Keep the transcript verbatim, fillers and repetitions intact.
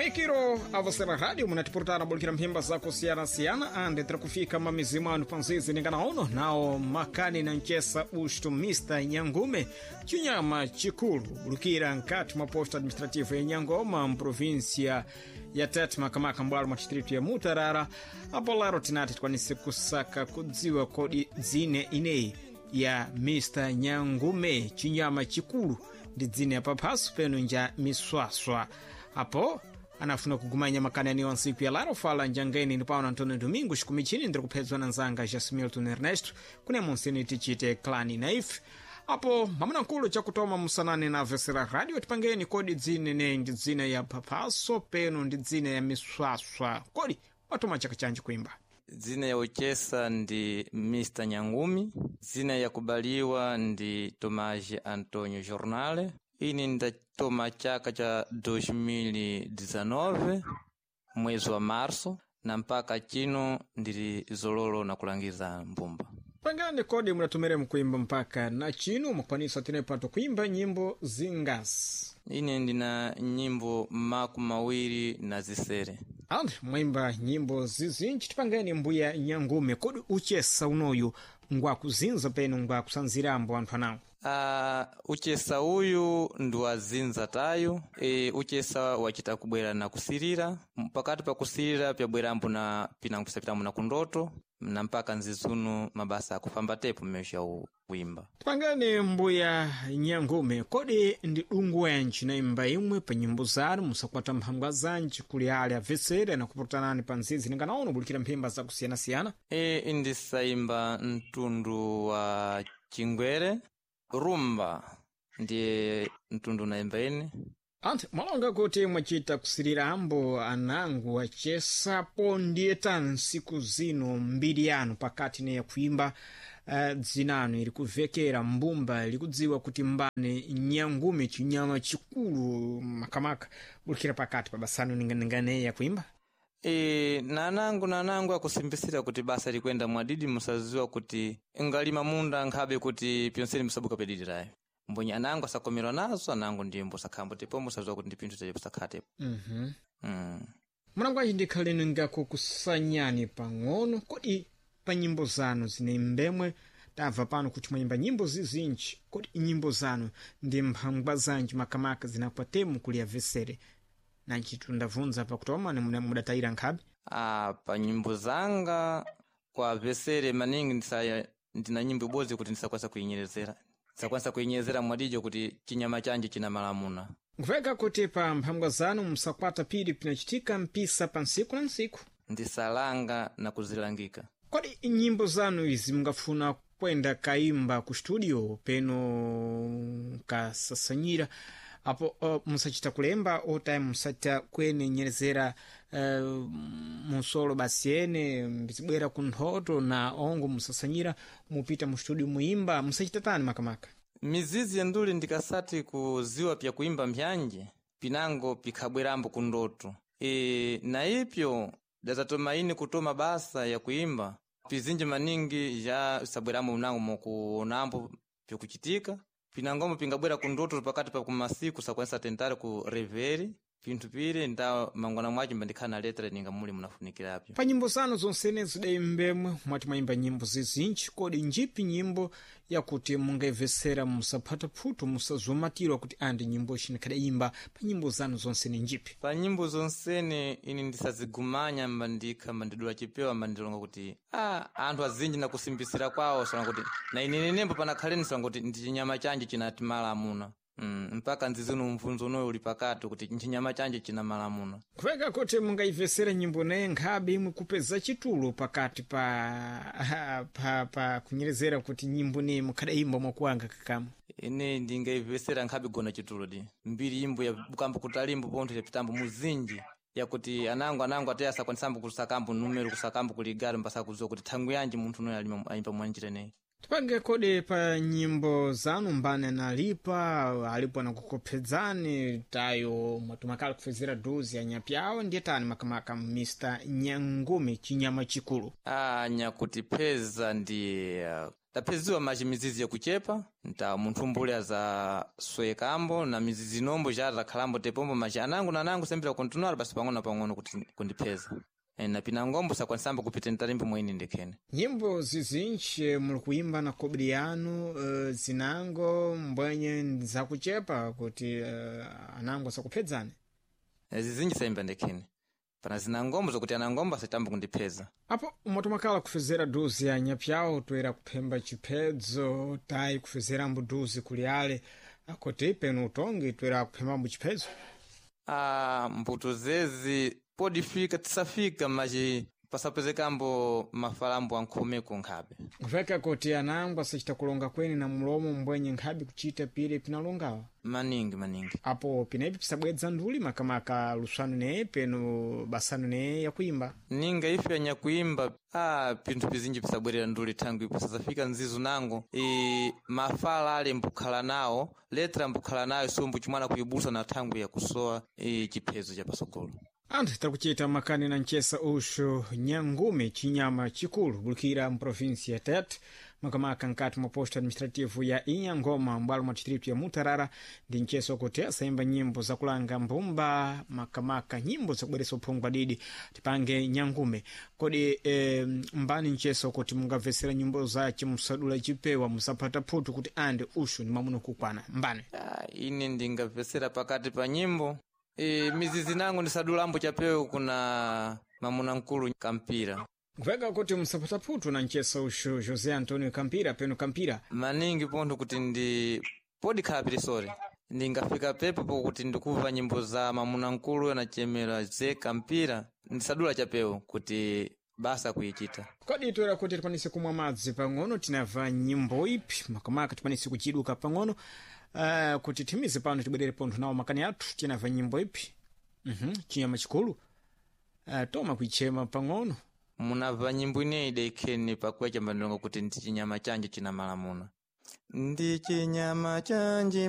Maikiro avosera rádio munatiportara bulikira mphimba zako siyana-siyana ande trakufika mamizimu anu panzizi ninganaono nao makani na nchesa usto mister Nyangume chinyama chikulu bulikira nkati mwa posta administrativa ya Nyangoma mprovinsia ya Tete makamaka mbwalo mwa distritu ya Mutarara apo laro tinati twanise kusaka kudziwa kodi dzine inei ya mister Nyangume chinyama chikulu ndi dzine ya paphaso penu nja miswaswa apo anafuna kugumanya makanani wa siku ya laro fala njangeni ni pauna Antonio Domingo shikumichini ndiri kuphedzwa na nzanga Jasmilton Ernesto kune monsini tichite klani naif apo mamuna nkulu cha kutoma musanani na vesera radio tipangeni kodi dzine ne ndi dzine ya paphaso penu ndi dzine ya miswaswa kodi watoma chaka chanji kuimba. Dzina ya uchesa ndi mister Nyangumi, dzina ya kubaliwa ndi Tomage Antonio Jornale. Ini ndatoma chaka cha dois mil e dezenove mwezi wa Marso na mpaka chino ndiri zololo na kulangiza mbumba. Pangani kodi munatumere mkuimba mpaka na chino mkwanisa tine pato kuimba nyimbo zingasi. Ini ndina nyimbo maku mawiri na zisere. Andi mwimba nyimbo zizinji tipangani mbuya Nyangume kodi uchesa unoyu ngwa kuzinza penu ngwa kusanzirambo anthu anawo. Uh, uchesa uyu ndi wazinza tayo e, uchesa wachita kubwera na kusirira pakati pa kusirira pyabwerambo na pina kusapitamu na kundoto na mpaka nzizunu mabasa akufamba tepo mmesha uwimba. Pangani mbuya Nyangume kodi ndi dungu wenchi na imba imwe pa nyimbo zanu musakwata mphambwa zanji kuli ale avesere na kuputanani pa nzizi ninganaono bulikira mphimba za kusiyana-siyana. E, ndisaimba mtundu wa Chingwere rumba ndiye mtundu na imba ine. Ante malonga kuti mwachita kusirirambo anangu wachesapo ndiye tani siku zino mbiri yanu pakati ne ya kuimba uh, dzinanu ili kuvekera mbumba ili kudziwa kuti mbane Nyangume chinyama chikulu makamaka bulikira pakati pa basanu ningane ya kuimba. E, nanangu nanangu akusimbisira kuti basa likwenda mwadidi musaziwa kuti ngalima munda nkhabe kuti pyonseni musabuka pedidi rayo. Mbonyi anangu asakomerwa nazo anangu ndimbo sakhambo tepo musaziwa kuti ndipintu tepo sakhatepo. Mhm. Mm. Mwanangu ajindikhaleni ngako kusanyani pang'ono kodi pa nyimbo zanu zine mbemwe tava pano kuti mwimba nyimbo zizinji kodi nyimbo zanu ndi mphangwa zanji makamaka zinakwatemu kuli avesere. Na nchitu ndavunza pa kutoma ni mudataira nkhabi? Ah, pa nyimbo zanga kwa vesere maningi ndisaya ndina nyimbo bozi kuti ndisakwasa kuinyerezera. Ndisakwasa kuinyerezera mwadijo kuti chinyama chanji china malamuna. Nguveka kuti pa mphambwa zanu musakwata pili pinachitika mpisa pa nsiku na nsiku? Ndisalanga na kuzilangika. Kodi nyimbo zanu izi mungafuna kwenda kaimba ku studio peno kasasanyira apo uh, musachita kulemba ota musachita kwene nyerezera uh, musolo basiene mbizibwera kunthoto na ongo musasanyira mupita mu studio muimba musachita tani makamaka. Mizizi ya nduli ndikasati kuziwa pya kuimba mphyanji pinango pikhabwerambo kundoto. E, na ipyo dazatomaini kutoma basa ya kuimba pizinji maningi ya sabwerambo unango mokuonambo pyo kuchitika. Pinangomo pingabwera kundoto pakati pa kumasiku sakwensa tentare ku reveri pintu pire nda mangwana mwaji mbandikana letra ninga muli munafunikirapo. Pa nyimbo zanu zonsene zidai mbemwe mwati maimba nyimbo zizinji kodi njipi nyimbo ya kuti mungevesera musapata phuto musazomatirwa kuti andi nyimbo shinikada imba pa nyimbo zanu zonsene njipi? Pa nyimbo zonsene ini ndisazigumanya mbandika mbandidula chipewa mbandilonga kuti ah anthu azinji na kusimbisira kwawo sona kuti na ine nembo panakhaleni sona kuti ndi chinyama chanje chinati malamuna. Mm, mpaka nzizinu mfunzo unoyo uli pakati kuti chinyama chanje china malamuna. Kweka kuti mungaivesera nyimbo naye nkhabe imwe kupeza chitulo pakati pa pa pa kunyerezera kuti nyimbo ne mukhada imba mwakuanga kakamu. Ine ndingaivesera nkhabe gona chitulo di mbiri imbo ya bukambo kutalimbo ponto ya pitambo muzinji ya kuti anangu anangu atayasa kwanisambo kusakambo numero kusakambo kuligalo mpasa kuziwa kuti thangu yanji munthu unoyo alima ayimba mwanjire ne. Tipange kodi pa nyimbo zanu mbane nalipa alipo na kukophedzani tayo matumakala kufezera dozi ya nyapyawo ndiye tani makamaka mister Nyangume chinyama chikulu. Ah, nyakutipeza ndi uh, tapeziwa maji mizizi ya kuchepa nta munthumbulya za soyekambo na mizizi nombo jara khalambo tepombo maji anangu na anangu sembera kontinuala basi pang'ono pang'ono kuti kundipeza e, na pina ngombo sakwansamba kupita ntalimbo mwini ndekene. Nyimbo zizinji muli kuimba na kobri yanu uh, zinango mbwenye za kuchepa kuti uh, anango sakupedzane? E, zizinji saimba ndekene. Pana zinangombo zokuti anangombo asitamba kundipeza. Apo umotomakala kufezera duzi ya nyapyao tuera kupemba chipedzo tai kufezera mbuduzi kuliale akote penu utongi tuera kupemba mbuchipedzo? Ah, mbuto zezi podifika tisafika maji pasapezekambo mafalambo ankome kunkhabe. Kufeka koti anango asachita kulonga kweni na mlomo mbwenye nkhabi kuchita pile pinalongawa? Maningi maningi. Apo pinepi pisabwedza nduli makamaka lusanu ne penu basanu ne ya kuimba? Ninga ife ya nyakuimba ah pintu pizinji pisabwerera nduli tangu ipo sasafika nzizu nango e, mafala ale mbukhala nao letra mbukhala nayo sombu chumana kuibusa na tangu ya kusoa e, chipezo cha pasogolo. Anthu takuchita makani na nchesa usho Nyangume chinyama chikulu bulikira mprovinsi ya Tete makamaka nkati mwa posto administrativu ya Inyangoma mbalo mwa chitripu ya Mutarara ndi nchesa okuti asaimba nyimbo za kulanga mbumba makamaka nyimbo za kubweresa uphungwa didi tipange Nyangume. Kodi e, mbani nchesa okuti mungavesera nyimbo zache musadula chipewa musapata putu kuti ande usho ni mamuno kukwana mbani? Ah, ini ndingavesera pakati pa nyimbo E, mizizi nangu ni sadulambo chapeo kuna mamuna nkulu Kampira. Kuveka kuti msapata putu na nchesa usho Jose Antonio Kampira penu Kampira? Maningi ponto kuti ndi podi kapiri sore. Ndingafika pepe po kuti ndikuva nyimbo za mamuna nkulu na chemera ze Kampira ndi sadula chapeo kuti basa kuichita. Kodi tuera kuti tipanisi kumwa madzi pang'ono tinava nyimbo ipi makamaka tipanisi kuchiduka pang'ono Uh, kuti timize pano tibwerere pontho nawo makani athu tinava nyimbo ipi? Mhm, chinyama chikulu. Uh, toma kuichema pang'ono. Munava nyimbo ine idekeni pakuwa chambandonga kuti ndi chinyama chanje china malamuna. Ndi chinyama chanje